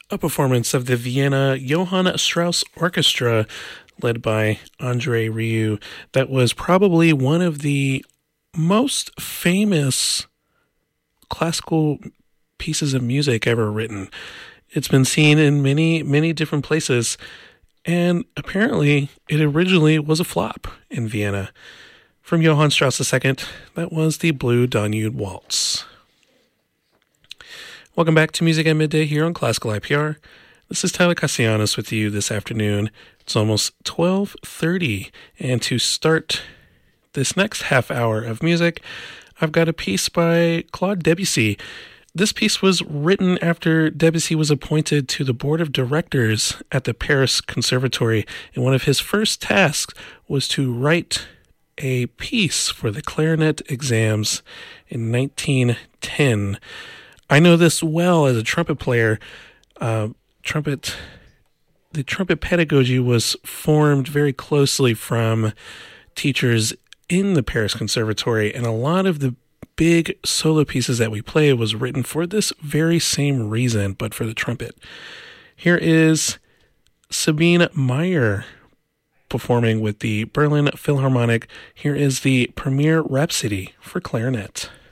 a performance of the Vienna Johann Strauss Orchestra, led by Andrei Rieu, that was probably one of the most famous classical pieces of music ever written. It's been seen in many, many different places, and apparently it originally was a flop in Vienna. From Johann Strauss II, that was the Blue Danube Waltz. Welcome back to Music at Midday here on Classical IPR. This is Tyler Castellanos with you this afternoon. It's almost 12:30, and to start this next half hour of music, I've got a piece by Claude Debussy. This piece was written after Debussy was appointed to the board of directors at the Paris Conservatory, and one of his first tasks was to write a piece for the clarinet exams in 1910. I know this well as a trumpet player. The trumpet pedagogy was formed very closely from teachers in the Paris Conservatory, and a lot of the big solo pieces that we play was written for this very same reason, but for the trumpet. Here is Sabine Meyer performing with the Berlin Philharmonic. Here is the Premier Rhapsody for clarinet.